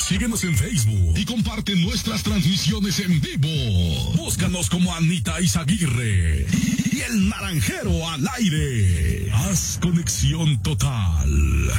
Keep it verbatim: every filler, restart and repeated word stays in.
Síguenos en Facebook y comparte nuestras transmisiones en vivo. Búscanos como Anita Izaguirre y El Naranjero al aire. Haz conexión total.